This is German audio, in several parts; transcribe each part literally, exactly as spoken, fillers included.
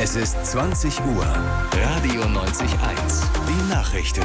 Es ist zwanzig Uhr. Radio neunzig Komma eins. Die Nachrichten.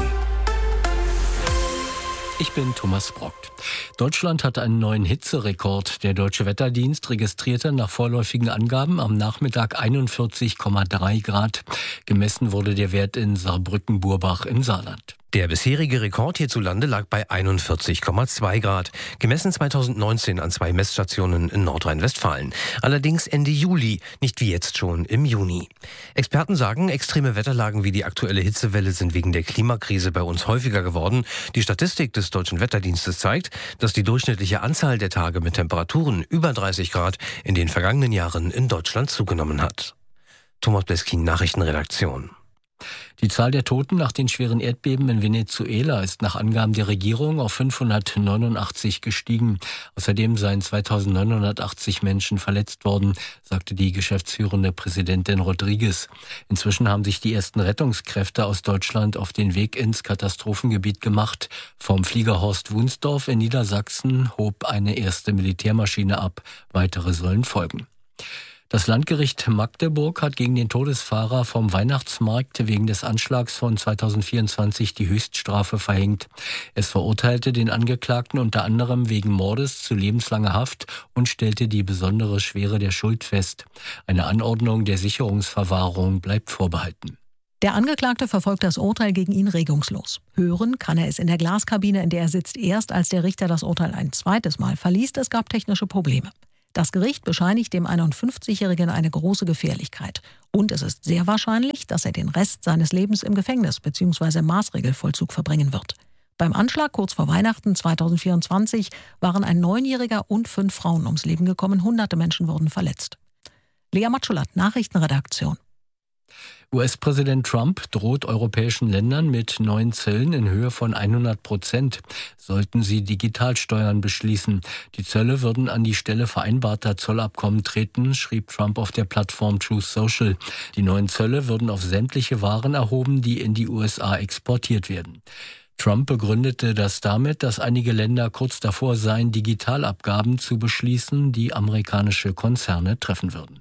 Ich bin Thomas Brockt. Deutschland hat einen neuen Hitzerekord. Der Deutsche Wetterdienst registrierte nach vorläufigen Angaben am Nachmittag einundvierzig Komma drei Grad. Gemessen wurde der Wert in Saarbrücken-Burbach im Saarland. Der bisherige Rekord hierzulande lag bei einundvierzig Komma zwei Grad, gemessen zweitausendneunzehn an zwei Messstationen in Nordrhein-Westfalen. Allerdings Ende Juli, nicht wie jetzt schon im Juni. Experten sagen, extreme Wetterlagen wie die aktuelle Hitzewelle sind wegen der Klimakrise bei uns häufiger geworden. Die Statistik des Deutschen Wetterdienstes zeigt, dass die durchschnittliche Anzahl der Tage mit Temperaturen über dreißig Grad in den vergangenen Jahren in Deutschland zugenommen hat. Thomas Bleskin, Nachrichtenredaktion. Die Zahl der Toten nach den schweren Erdbeben in Venezuela ist nach Angaben der Regierung auf fünfhundertneunundachtzig gestiegen. Außerdem seien zweitausendneunhundertachtzig Menschen verletzt worden, sagte die geschäftsführende Präsidentin Rodriguez. Inzwischen haben sich die ersten Rettungskräfte aus Deutschland auf den Weg ins Katastrophengebiet gemacht. Vom Flieger Horst Wunsdorf in Niedersachsen hob eine erste Militärmaschine ab. Weitere sollen folgen. Das Landgericht Magdeburg hat gegen den Todesfahrer vom Weihnachtsmarkt wegen des Anschlags von zweitausendvierundzwanzig die Höchststrafe verhängt. Es verurteilte den Angeklagten unter anderem wegen Mordes zu lebenslanger Haft und stellte die besondere Schwere der Schuld fest. Eine Anordnung der Sicherungsverwahrung bleibt vorbehalten. Der Angeklagte verfolgt das Urteil gegen ihn regungslos. Hören kann er es in der Glaskabine, in der er sitzt, erst als der Richter das Urteil ein zweites Mal verliest. Es gab technische Probleme. Das Gericht bescheinigt dem einundfünfzigjährigen eine große Gefährlichkeit. Und es ist sehr wahrscheinlich, dass er den Rest seines Lebens im Gefängnis bzw. Maßregelvollzug verbringen wird. Beim Anschlag kurz vor Weihnachten zweitausendvierundzwanzig waren ein Neunjähriger und fünf Frauen ums Leben gekommen. Hunderte Menschen wurden verletzt. Lea Matschulat, Nachrichtenredaktion. U S-Präsident Trump droht europäischen Ländern mit neuen Zöllen in Höhe von hundert Prozent, sollten sie Digitalsteuern beschließen. Die Zölle würden an die Stelle vereinbarter Zollabkommen treten, schrieb Trump auf der Plattform Truth Social. Die neuen Zölle würden auf sämtliche Waren erhoben, die in die U S A exportiert werden. Trump begründete das damit, dass einige Länder kurz davor seien, Digitalabgaben zu beschließen, die amerikanische Konzerne treffen würden.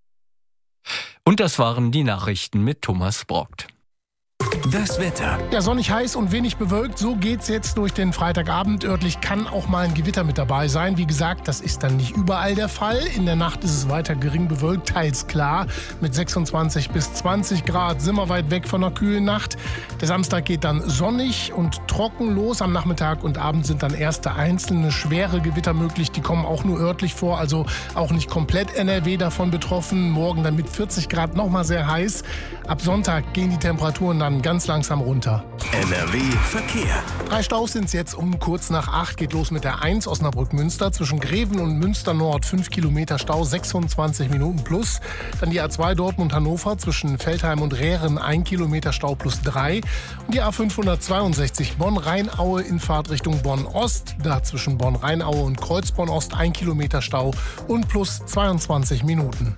Und das waren die Nachrichten mit Thomas Brockt. Das Wetter. Ja, sonnig, heiß und wenig bewölkt. So geht's jetzt durch den Freitagabend. Örtlich kann auch mal ein Gewitter mit dabei sein. Wie gesagt, das ist dann nicht überall der Fall. In der Nacht ist es weiter gering bewölkt, teils klar. Mit sechsundzwanzig bis zwanzig Grad sind wir weit weg von einer kühlen Nacht. Der Samstag geht dann sonnig und trocken los. Am Nachmittag und Abend sind dann erste einzelne schwere Gewitter möglich. Die kommen auch nur örtlich vor, also auch nicht komplett N R W davon betroffen. Morgen dann mit vierzig Grad nochmal sehr heiß. Ab Sonntag gehen die Temperaturen dann ganz langsam runter. N R W Verkehr. Drei Staus sind es jetzt um kurz nach acht. Geht los mit der eins Osnabrück-Münster. Zwischen Greven und Münster Nord fünf Kilometer Stau, sechsundzwanzig Minuten plus. Dann die A zwei Dortmund-Hannover zwischen Veltheim und Rehren ein Kilometer Stau plus drei. Und die A fünfhundertzweiundsechzig Bonn-Rheinaue in Fahrtrichtung Bonn-Ost. Da zwischen Bonn-Rheinaue und Kreuzborn-Ost ein Kilometer Stau und plus zweiundzwanzig Minuten.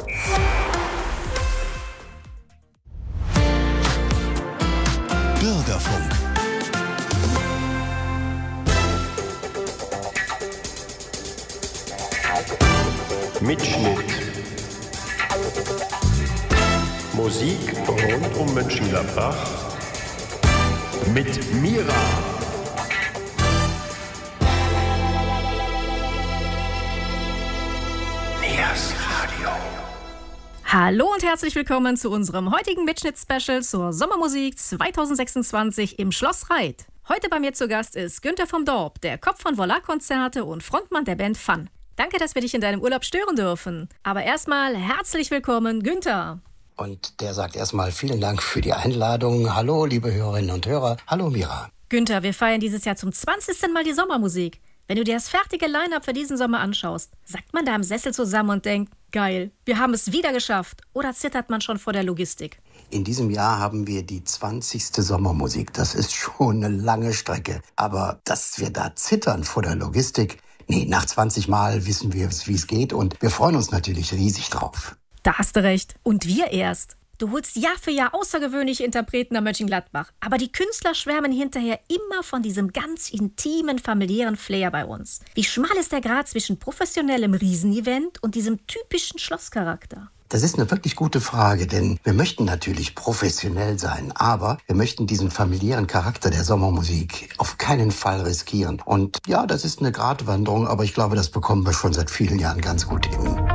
Bürgerfunk. Mitschnitt. Musik rund um Mönchengladbach mit Mira. Nias Radio. Hallo und herzlich willkommen zu unserem heutigen Mitschnitt-Special zur Sommermusik zweitausendsechsundzwanzig im Schloss Reit. Heute bei mir zu Gast ist Günther vom Dorp, der Kopf von Volar-Konzerte und Frontmann der Band Fun. Danke, dass wir dich in deinem Urlaub stören dürfen. Aber erstmal herzlich willkommen, Günther. Und der sagt erstmal vielen Dank für die Einladung. Hallo, liebe Hörerinnen und Hörer. Hallo, Mira. Günther, wir feiern dieses Jahr zum zwanzigsten Mal die Sommermusik. Wenn du dir das fertige Line-Up für diesen Sommer anschaust, sackt man da im Sessel zusammen und denkt, geil, wir haben es wieder geschafft. Oder zittert man schon vor der Logistik? In diesem Jahr haben wir die zwanzigste Sommermusik. Das ist schon eine lange Strecke. Aber dass wir da zittern vor der Logistik, nee, nach zwanzig Mal wissen wir, wie es geht. Und wir freuen uns natürlich riesig drauf. Da hast du recht. Und wir erst. Du holst Jahr für Jahr außergewöhnliche Interpreten nach Mönchengladbach. Aber die Künstler schwärmen hinterher immer von diesem ganz intimen, familiären Flair bei uns. Wie schmal ist der Grat zwischen professionellem Riesenevent und diesem typischen Schlosscharakter? Das ist eine wirklich gute Frage, denn wir möchten natürlich professionell sein, aber wir möchten diesen familiären Charakter der Sommermusik auf keinen Fall riskieren. Und ja, das ist eine Gratwanderung, aber ich glaube, das bekommen wir schon seit vielen Jahren ganz gut hin.